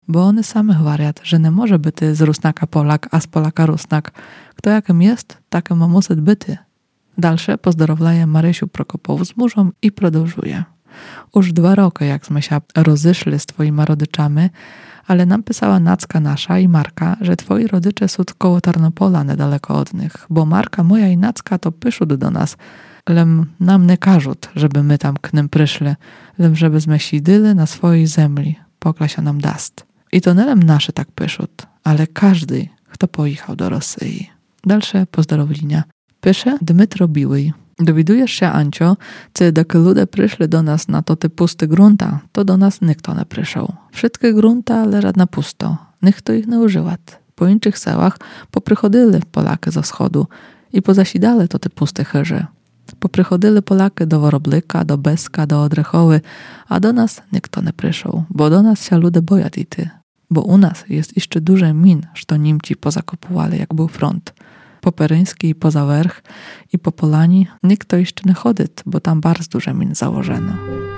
bo one samych wariat, że nie może byty z Rusnaka Polak, a z Polaka Rusnak. Kto jakim jest, takim ma muset byty. Dalsze pozdrowlaje Marysiu Prokopowu z murzą i продовжuje. Już 2 roky, jak sme się rozyszli z twoimi rodyczami, ale nam pisała Nacka nasza i Marka, że twoi rodycze są koło Tarnopola niedaleko od nich, bo Marka moja i Nacka to pyszą do nas, lem nam nie każą, żeby my tam k nim przyszli, lem żebyśmy sidyli na swojej zemli, poklasia nam dast. I to nie lem nasze tak pyszą, ale każdy, kto pojechał do Rosji. Dalsze pozdrowienia. Pisze Dmytro Biły. Dowiadujesz się, Ancio, czy doki ludzie przyszli do nas na to ty pusty grunta, to do nas nikt nie przyszł. Wszystkie grunta leżą na pusto. Nikt ich nie używał. Po innych sełach poprychodzili Polaki ze wschodu i pozasidali to te puste chyże. Poprychodzili Polaki do Woroblika, do Beska, do Odrechowy, a do nas nikt nie przyszł, bo do nas się ludzie boją iść. Bo u nas jest jeszcze duże min, że Niemci pozakopowali, jak był front. Po Peryński i poza Werch i po Polani nikt to jeszcze nie chodzi, bo tam bardzo duże min założeno.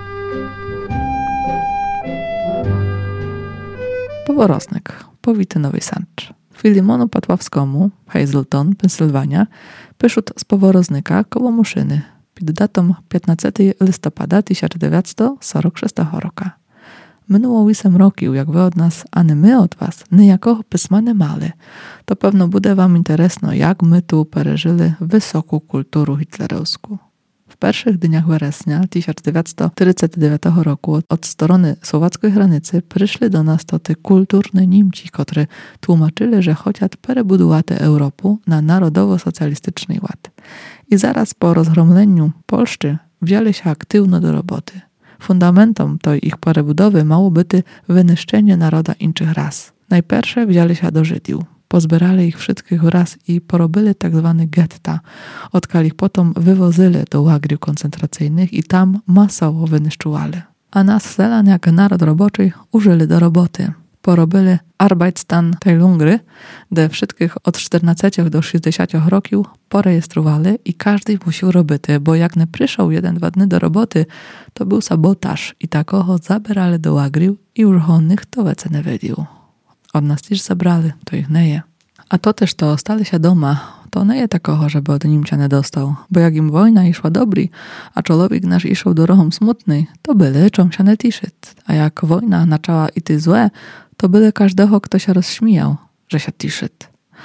Poworosnek, powity Nowy Sancz. Filimonu Patławskomu, Hazleton, Pensylwania, pyszut z Poworoznyka koło Muszyny, pod datą 15 listopada 1946 roku. Minęło 8 roków, jak wy od nas, a nie my od was, niejakoho pisma nie mali. To pewno bude wam interesno, jak my tu przeżyli wysoką kulturę hitlerowską. W pierwszych dniach września 1949 roku od strony słowackiej granicy przyszli do nas to te kulturne Niemci, którzy tłumaczyli, że chcieli przebudować Europę na narodowo-socjalistyczny ład. I zaraz po rozgromleniu Polszczy wzięli się aktywno do roboty. Fundamentom tej ich przebudowy mało byty wyniszczenie naroda innych ras. Najpierw wzięli się do Żydów. Pozbierali ich wszystkich raz i porobili tak zwane getta, odkąd ich potem wywozyli do łagriów koncentracyjnych i tam masowo wyniszczowali. A nas Selan, jak naród roboczy, użyli do roboty. Porobili Arbeitsstan-Teilungry, gdzie wszystkich od 14 do 60 roków porejestrowali i każdy musiał robić, bo jak nie przyszedł 1-2 dni do roboty, to był sabotaż i takoho zabierali do łagriów i już on to wece nie wiedział. Od nas też zabrali, to ich nie je. A to też to ostali się doma, to nie je takoho, żeby od Niemcia nie dostał, bo jak im wojna išła dobry, a człowiek nasz išł drogą smutnej, to byli czym się nie tiszyć. A jak wojna zaczęła iść złe, to byli każdego, kto się rozśmiał, że się tiszyć.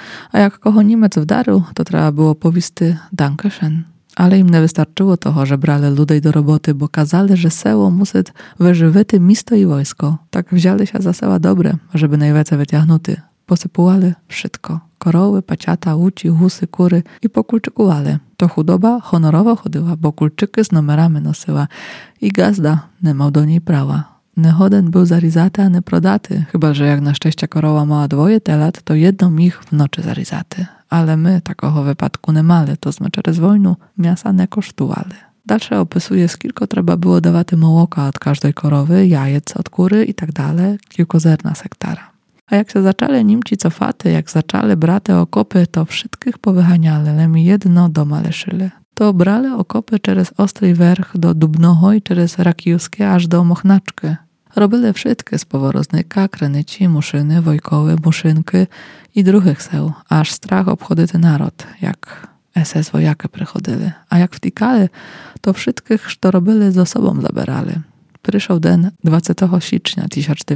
A jak kogo Niemiec wdarł, to trzeba było powisty Dankeschön. Ale im nie wystarczyło toho, że brali ludzi do roboty, bo kazali, że seło musi wyżywić miasto i wojsko. Tak wzięli się za seła dobre, żeby najwięcej wyciągnuty. Posypuwali wszystko. Korowy, paciata, łuci, husy, kury i pokulczykowali. To chudoba honorowo chodziła, bo kulczyki z numerami nosiła i gazda nie miał do niej prawa. Nehoden był zarizaty, a nie prodaty, chyba że jak na szczęście korowa mała 2 lat, to jedną ich w nocy zarizaty. Ale my takoho wypadku nie mali, to sme przez wojnu miasa nie kosztowali. Dalsze opisuje, skilko trzeba było dawać mołoka od każdej korowy, jajec od kury i tak dalej, kilkozerna hektara. A jak się zaczęli Niemci cofaty, jak zaczęli brate okopy, to wszystkich powychaniali, ale mi jedno doma leszyli. To brali okopy przez Ostry Werch do Dubnoho i przez Rakijowskie aż do Mochnaczki. Robili wszystkie z Poworoznyka, Krynyci, Muszyny, Wojkowy, Muszynki i druhych seł, aż strach obchodzić naród, jak SS wojaki przychodzili. A jak wtikali, to wszystkich, co robili, ze sobą zabierali. Przyszedł den 20 sierpnia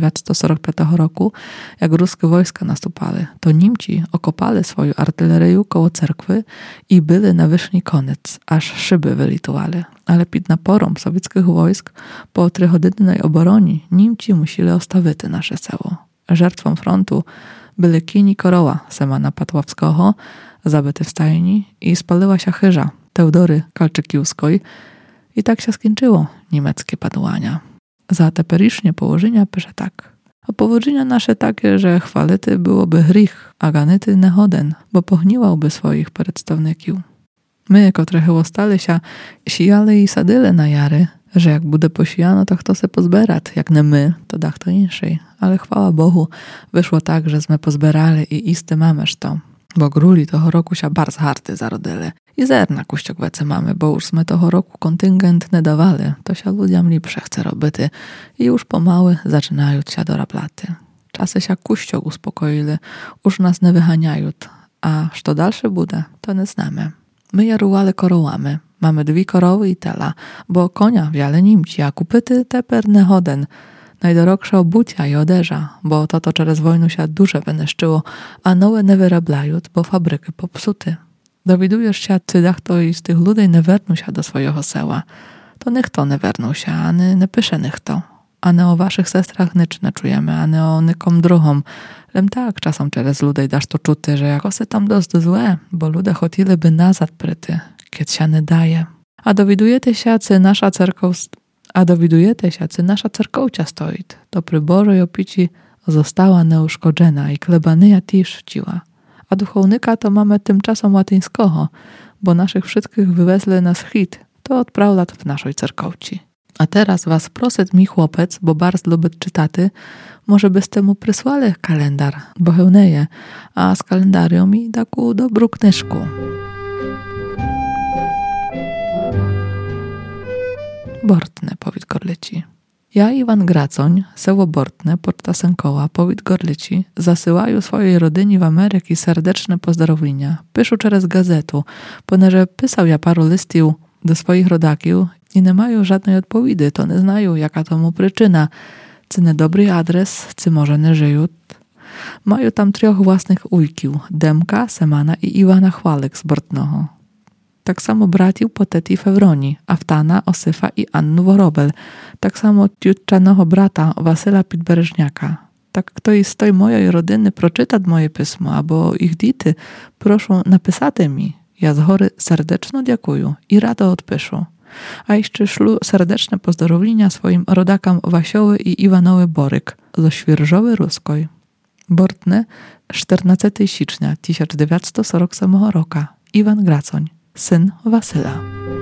1945 roku, jak ruskie wojska nastupali, to Niemci okopali swoją artylerię koło cerkwy i byli na wyższy koniec, aż szyby wylitowali. Ale pod naporą sowieckich wojsk po 3-godzinnej oboronie Niemci musieli ostawić nasze seło. Żertwą frontu byli kini Koroła Semana Patławskiego, zabyty w stajni i spaliła się chyża Teudory Kalczykiewskiej i tak się skończyło niemieckie padłania. Za teperycznie położenia pisze tak. A powodzenia nasze takie, że chwality byłoby hrych, a ganyty nehoden, bo pogniłałby swoich przedstawników. My, które stali się, sijali i sadyle na jary, że jak bude posijano, to kto se pozbierać, jak nie my, to dach to inszej. Ale chwała Bogu, wyszło tak, że sme pozbierali i isty mameż to. Bo gruli toho roku się bardzo harty zarodili. I zerna kuściokwece mamy, bo już sme toho roku kontyngent nie dawali. To się ludziom lepsze chce robić i już pomału zaczynają się do raplaty. Czasy się kuścią uspokoili, już nas nie wyhaniają, a što dalsze bude, to nie znamy. My jaruwale korołamy, mamy 2 korowy i tela, bo konia wiele nimci, a kupyty teper nie hoden. Najdorogsze obucia i oderza, bo to przez wojnu się duże wyneszczyło, a nowe nie wyrablają, bo fabryky popsuty. Dowidujesz się, cydach to i z tych ludzi nie werną się do swojego sela. To niech to nie werną się, a nie pysze niech to. A ne o waszych sestrach nycz nie czujemy, a ne o nykom druhom. Lem tak czasem przez ludzi dasz to czuty, że jako se tam dość złe, bo ludzie chotili by nazad pryty, kiedy się nie daje. A dowidujecie się, czy nasza cerkowcia stoi, to przy Bożej opici została neuszkodzena i klebanyja też chciła. A duchownika to mamy tymczasem łatyńskiego, bo naszych wszystkich wywezli na schit, to odprawia w naszej cerkowci. A teraz was proset mi chłopec, bo bardzo lubię czytaty, może byście mu przysłali kalendar, bo hełneje, a z kalendarią mi taką dobrą knyżku. Bortne, powiedz Gorlici. Ja, Iwan Gracoń, seło Bortne, poczta Sękoła, powiedz Gorlici, zasyłaju swojej rodyni w Ameryki serdeczne pozdrowienia. Pyszę przez gazetu, ponieważ pisał ja paru listów do swoich rodaków i nie mają żadnej odpowiedzi, to nie znają, jaka to mu przyczyna. Czy nie dobry adres, czy może nie żyją. Mają tam 3 własnych ujkiów, Demka, Semana i Iwana Chwalek z Bortnoho. Tak samo bratiów Poteti Fewroni, Aftana, Osyfa i Annu Worobel. Tak samo ciutczanego brata Wasyla Pitbereżniaka. Tak ktoś z tej mojej rodziny proczyta moje pismo, albo ich dity, proszę napisати mi. Ja z hory serdeczno dziękuję i rado odpiszę. A jeszcze szlu serdeczne pozdrowienia swoim rodakam Wasioły i Iwanowy Boryk ze Świerżowy Ruskoj. Bortne 14 sierpnia 1947 roku. Iwan Gracoń, syn Wasyla.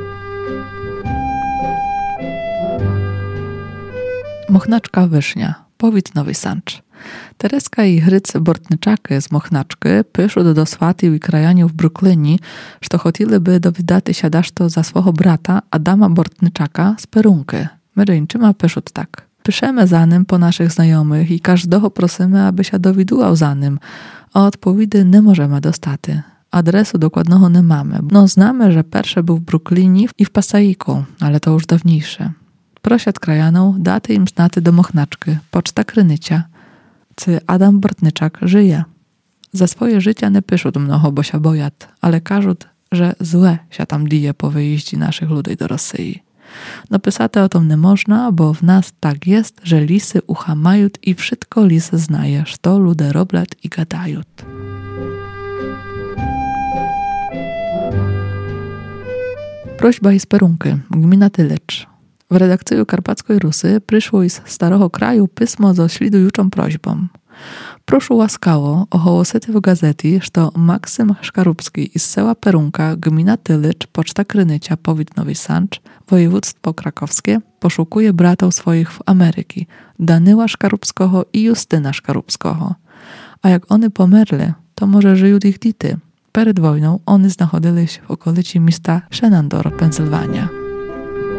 Mochnaczka Wysznia, powiedz Nowy Sancz. Tereska i Hryc Bortnyczaky z Mochnaczky pyszą do swatów i krajaniów w Brooklynie, że chcieliby dowiadać się daszto za swego brata Adama Bortnyczaka z Perunki. My ręczyma pyszą tak. Piszemy za nim po naszych znajomych i każdego prosimy, aby się dowidywał za nim, a odpowiedzi nie możemy dostaty. Adresu dokładnego nie mamy. No znamy, że pierwszy był w Brooklynie i w Passaiku, ale to już dawniejsze. Prosiad krajaną, daty im znaty do Mochnaczky, poczta Krynycia. Czy Adam Bortnyczak żyje? Za swoje życia nie pyszą mnoho, bo się bojat, ale każą, że złe się tam dzieje po wyjeździe naszych ludzi do Rosji. No pisate o tym nie można, bo w nas tak jest, że lisy ucha mają i wszystko lisy znaje, co ludzie robią i gadają. Prośba z Perunki, gmina Tylecz. W redakcji Karpackiej Rusy przyszło z starego kraju pismo ze ślidującą prośbą. Proszę łaskawo ohłosity w gazety, że Maksym Szkarubski z sela Perunka, gmina Tylicz, poczta Krynycia, powiat Nowy Sancz, województwo krakowskie, poszukuje bratów swoich w Ameryki, Danyła Szkarubskiego i Justyna Szkarubskiego. A jak one pomerli, to może żyją ich dity. Przed wojną one znachodzili się w okolicy miasta Shenandoah, Pensylwania.